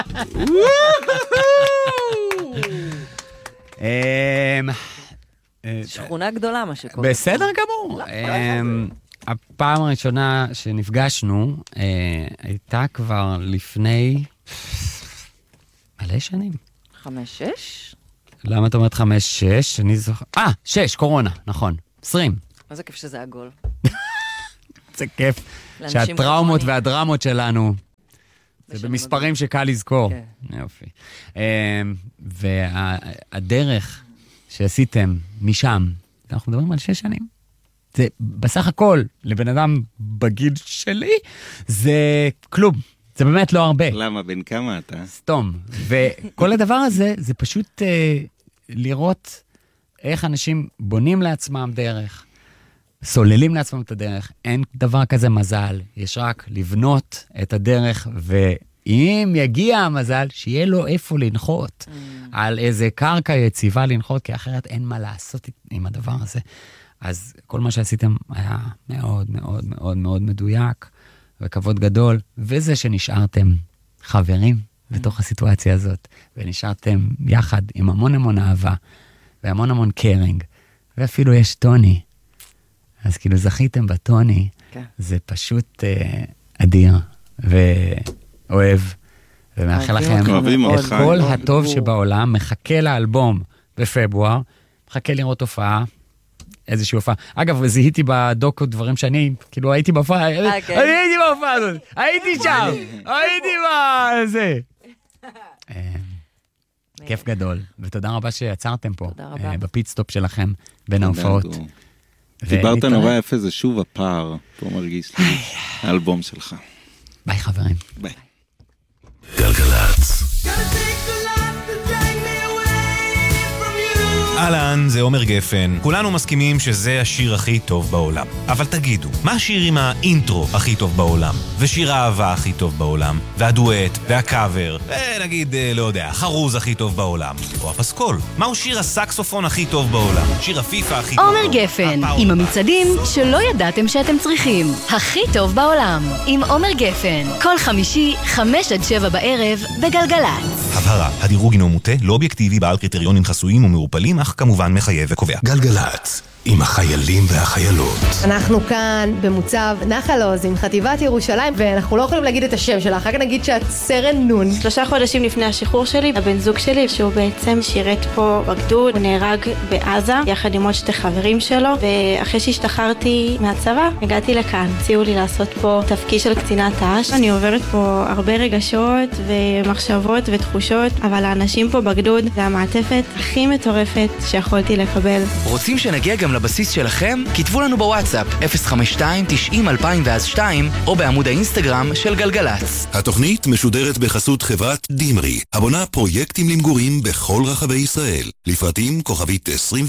שכונה גדולה מה שקורה. בסדר גמור. הפעם הראשונה שנפגשנו הייתה כבר לפני מלא שנים. 5-6? למה את אומרת 5-6? אני זוכר... 6, קורונה, נכון. 20. איזה כיף שזה עגול. זה כיף שהטראומות והדרמות שלנו זה במספרים שקל לזכור. יופי. והדרך שעשיתם משם, אנחנו מדברים על 6 שנים. זה בסך הכל, לבן אדם בגיל שלי, זה כלום. זה באמת לא הרבה. למה? בין כמה אתה? סתום. וכל הדבר הזה, זה פשוט לראות איך אנשים בונים לעצמם דרך, סוללים לעצמם את הדרך. אין דבר כזה מזל. יש רק לבנות את הדרך, ואם יגיע המזל, שיהיה לו איפה לנחות. על איזה קרקע יציבה לנחות, כי אחרת אין מה לעשות עם הדבר הזה. אז כל מה שעשיתם היה מאוד מאוד מאוד מאוד מדויק, וכבוד גדול, וזה שנשארתם חברים בתוך הסיטואציה הזאת, ונשארתם יחד עם המון המון אהבה, והמון המון קרינג, ואפילו יש טוני. אז כאילו זכיתם בטוני, זה פשוט אדיר, ואוהב, ומאחל לכם את כל הטוב שבעולם, מחכה לאלבום בפברואר, מחכה לראות הופעה, איזושהי הופעה. אגב, זיהיתי בדוקו דברים שאני, כאילו הייתי בהופעה, אני הייתי בהופעה הזאת, הייתי שם, הייתי בזה. כיף גדול, ותודה רבה שיצרתם פה, בפיטסטופ שלכם, בין ההופעות. דיברת נורא יפה, זה שוב הפער, פה מרגיש לי, האלבום שלך. ביי חברים. ביי. גלגלצ. אהלן, זה עומר גפן. כולנו מסכימים שזה השיר הכי טוב בעולם. אבל תגידו, מה השיר עם האינטרו הכי טוב בעולם? ושיר האהבה הכי טוב בעולם? והדואט, והקאבר, ונגיד, לא יודע, חרוז הכי טוב בעולם? או הפסקול? מהו שיר הסקסופון הכי טוב בעולם? שיר הפיפה הכי טוב בעולם? עומר גפן, עם המצעדים שלא ידעתם שאתם צריכים. הכי טוב בעולם, עם עומר גפן. כל חמישי, 5-7 בערב, בגלגלצ. הבהרה, הדירוג אינו מוטה, לא אובייקטיבי, בעל קריטריונים חסויים ומעורפלים, אך כמובן מחייב וקובע. גלגלצ, עם החיילים והחיילות. אנחנו כאן במוצב נחל עוז עם חטיבת ירושלים, ואנחנו לא יכולים להגיד את השם שלה, אחר כך נגיד שאת סרן נון. 3 חודשים לפני השחרור שלי, הבן זוג שלי, שהוא בעצם שירת פה בגדוד, הוא נהרג בעזה, יחד עם עוד 2 חברים שלו, ואחרי שהשתחררתי מהצבא, הגעתי לכאן. הציעו לי לעשות פה תפקיד של קצינת ת"ש. אני עוברת פה הרבה רגשות ומחשבות ותחושות, אבל האנשים פה בגדוד זה המעטפת הכי מטורפת שיכולתי לקבל. רוצים שנגיע גם לבסיס שלכם? כתבו לנו בוואטסאפ 052-90-2002 או בעמוד האינסטגרם של גלגלץ. התוכנית משודרת בחסות חברת דימרי, הבונה פרויקטים למגורים בכל רחבי ישראל. לפרטים כוכבית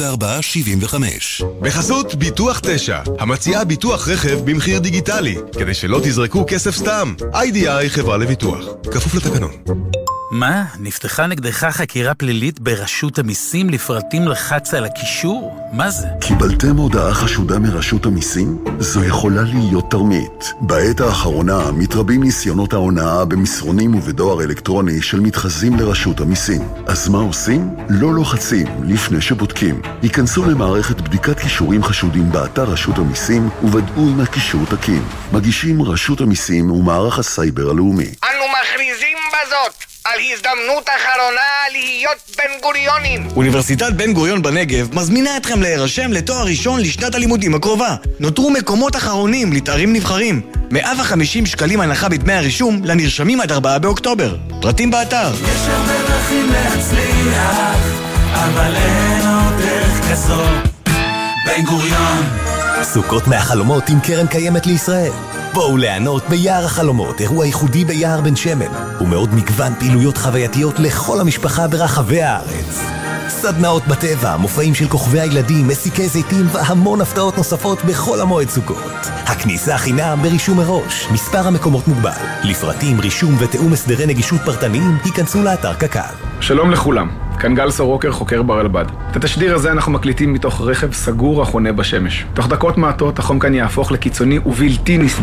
2475. בחסות ביטוח 9, המציעה ביטוח רכב במחיר דיגיטלי, כדי שלא תזרקו כסף סתם. IDI חברה לביטוח, כפוף לתקנון. מה? נפתחה נגדך חקירה פלילית ברשות המיסים לפרטים לחץ על הקישור? מה זה? קיבלתם הודעה חשודה מרשות המיסים? זו יכולה להיות תרמית. בעת האחרונה מתרבים ניסיונות ההונאה במסרונים ובדואר אלקטרוני של מתחזים לרשות המיסים. אז מה עושים? לא לוחצים לפני שבודקים. היכנסו למערכת בדיקת קישורים חשודים באתר רשות המיסים וודאו אם הקישור תקין. מגישים רשות המיסים ומערך הסייבר הלאומי. אנו מכריזים בזאת על הזדמנות אחרונה להיות בן גוריונים. אוניברסיטת בן גוריון בנגב מזמינה אתכם להירשם לתואר ראשון לשנת הלימודים הקרובה. נותרו מקומות אחרונים לתארים נבחרים. 150 שקלים הנחה בדמי הרישום לנרשמים עד 4 באוקטובר. פרטים באתר. יש הרבה דרכים להצליח, אבל אין עוד דרך כזו. בן גוריון. סוכות מהחלומות עם קרן קיימת לישראל. בואו ליהנות ביער החלומות, אירוע ייחודי ביער בן שמן, ומאוד מגוון פעילויות חווייתיות לכל המשפחה ברחבי הארץ. סדנאות בטבע, מופעים של כוכבי הילדים, מסיקי זיתים והמון הפתעות נוספות בכל המועד סוכות. הכניסה חינם ברישום מראש, מספר המקומות מוגבל. לפרטים, רישום ותאום הסדרי נגישות פרטניים, היכנסו לאתר קק"ל. שלום לכולם, כאן גל סורוקר, חוקר ברלב"ד. את התשדיר הזה אנחנו מקליטים מתוך רכב סגור החונה בשמש. תוך דקות מעטות החום כאן יהפוך לקיצוני ובלתי נסבל.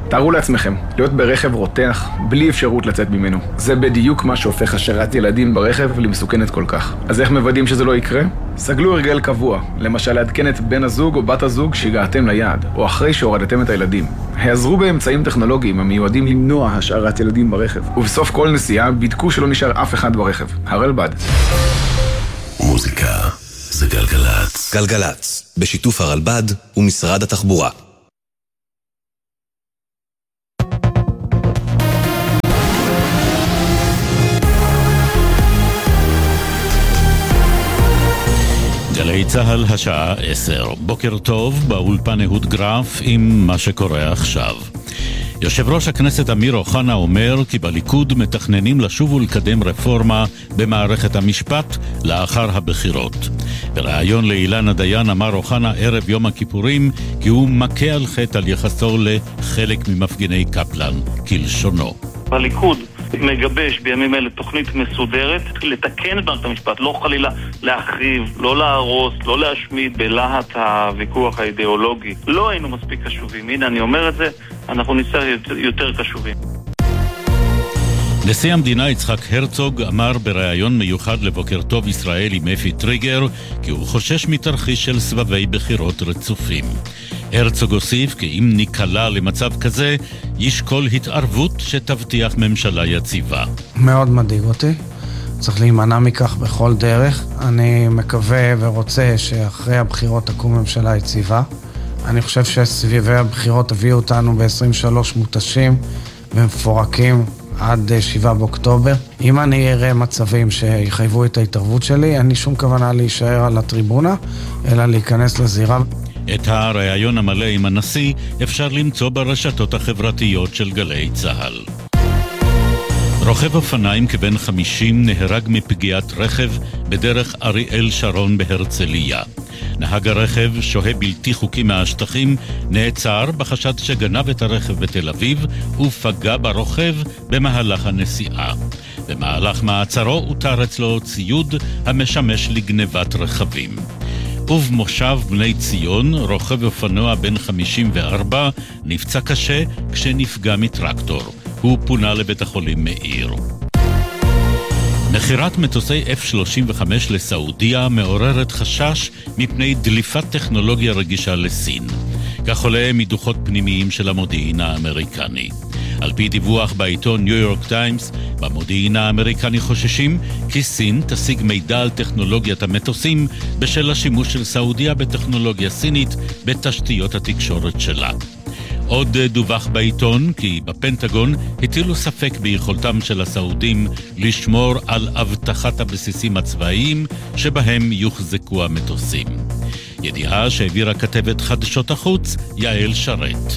תארו לעצמכם, להיות ברכב רותח, בלי אפשרות לצאת ממנו. זה בדיוק מה שהופך השארת ילדים ברכב למסוכנת כל כך. אז איך מוודאים שזה לא יקרה? סגלו הרגל קבוע, למשל לעדכן את בן הזוג או בת הזוג שהגעתם ליעד, או אחרי שהורדתם את הילדים. העזרו באמצעים טכנולוגיים המיועדים למנוע השארת ילדים ברכב. ובסוף כל נסיעה בדקו שלא נשאר אף אחד ברכב. הרלב"ד. מוזיקה זה גלגלץ. גלגלץ, בשיתוף הרלב"ד ומשרד התחבורה. גלי צהל השעה 10. בוקר טוב, באולפן אהוד גרף עם מה שקורה עכשיו. יושב ראש הכנסת אמיר אוחנה אומר כי בליכוד מתכננים לשוב ולקדם רפורמה במערכת המשפט לאחר הבחירות. בריאיון לאילנה דיין אמר אוחנה ערב יום הכיפורים כי הוא מכה על חטא על יחסו לחלק ממפגיני קפלן, כלשונו. הליכוד מגבש בימים אלה תוכנית מסודרת לתקן את מערכת המשפט, לא חלילה להחריב, לא להרוס, לא להשמיד בלהט הוויכוח האידיאולוגי. לא היינו מספיק קשובים. הנה אני אומר את זה, אנחנו נצטרך יותר קשובים. נשיא המדינה יצחק הרצוג אמר בריאיון מיוחד לבוקר טוב ישראל עם אפי טריגר כי הוא חושש מתרחיש של סבבי בחירות רצופים. הרצוג הוסיף כי אם ניקלע למצב כזה ישקול התערבות שתבטיח ממשלה יציבה. מאוד מדאיג אותי, צריך להימנע מכך בכל דרך. אני מקווה ורוצה שאחרי הבחירות תקום ממשלה יציבה. אני חושב שסביבי הבחירות הביאו אותנו ב-23 מותשים ומפורקים עד 7 באוקטובר. אם אני אראה מצבים שיחייבו את ההתערבות שלי, אין לי שום כוונה להישאר על הטריבונה, אלא להיכנס לזירה. את הריאיון המלא עם הנשיא אפשר למצוא ברשתות החברתיות של גלי צהל. רוכב אופניים כבן 50 נהרג מפגיעת רכב בדרך אריאל שרון בהרצליה. נהג הרכב, שוהה בלתי חוקי מהשטחים, נעצר בחשד שגנב את הרכב בתל אביב ופגע ברוכב במהלך הנסיעה. במהלך מעצרו הותר אצלו ציוד המשמש לגנבת רכבים. ובמושב בני ציון, רוכב אופנוע בן 54 נפצע קשה כשנפגע מטרקטור. הוא פונה לבית החולים מאיר. מחירת מטוסי F-35 לסעודיה מעוררת חשש מפני דליפת טכנולוגיה רגישה לסין. כך עולה מדוחות פנימיים של המודיעין האמריקני. על פי דיווח בעיתון ניו יורק טיימס, במודיעין האמריקני חוששים כי סין תשיג מידע על טכנולוגיית המטוסים בשל השימוש של סעודיה בטכנולוגיה סינית בתשתיות התקשורת שלה. עוד דווח בעיתון כי בפנטגון הטילו ספק ביכולתם של הסעודים לשמור על הבטחת הבסיסים הצבאיים שבהם יוחזקו המטוסים. ידיעה שהעבירה כתבת חדשות החוץ יעל שרת.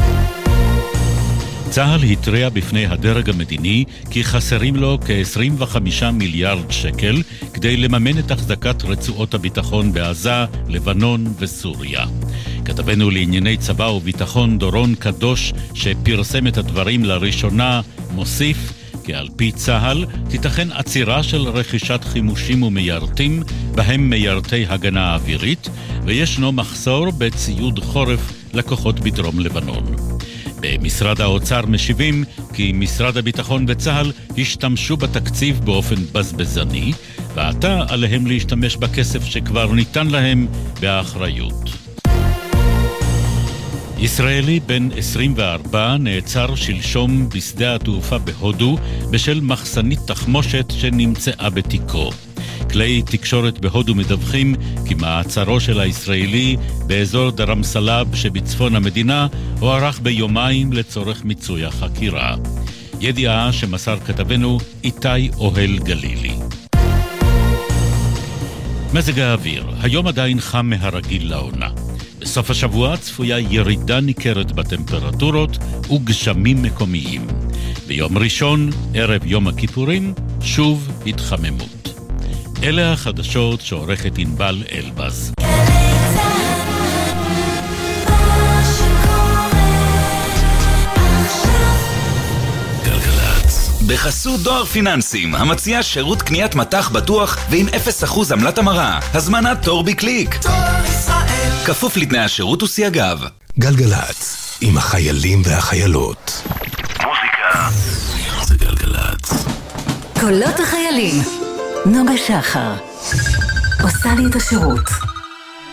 צה"ל התריע בפני הדרג המדיני כי חסרים לו כ-25 מיליארד שקל כדי לממן את החזקת רצועות הביטחון בעזה, לבנון וסוריה. כתבנו לענייני צבא וביטחון דורון קדוש שפרסם את הדברים לראשונה מוסיף כי על פי צה"ל תיתכן עצירה של רכישת חימושים ומיירטים בהם מיירטי הגנה אווירית וישנו מחסור בציוד חורף לכוחות בדרום לבנון. במשרד האוצר משיבים כי משרד הביטחון וצה"ל השתמשו בתקציב באופן בזבזני ועתה עליהם להשתמש בכסף שכבר ניתן להם באחריות. ישראלי בן 24 נעצר שלשום בשדה התעופה בהודו בשל מחסנית תחמושת שנמצאה בתיקו. כלי תקשורת בהודו מדווחים כי מעצרו של הישראלי באזור דרמסלאב שבצפון המדינה הוארך ביומיים לצורך מיצוי החקירה. ידיעה שמסר כתבנו איתי אוהל גלילי. מזג האוויר, היום עדיין חם מהרגיל לעונה. בסוף השבוע צפויה ירידה ניכרת בטמפרטורות וגשמים מקומיים. ביום ראשון, ערב יום הכיפורים, שוב התחממות. אלה החדשות שעורכת ענבל אלבז. גלגלץ. בחסות דואר פיננסים, המציע שירות קניית מתח בטוח ועם 0% עמלת המרה. הזמנת תור בקליק. דואר ישראל. כפוף לתנאי השירות וסייגיו. גלגלץ. עם החיילים והחיילות. מוזיקה זה גלגלצ. קולות החיילים. נוגה שחר עושה לי את השירות.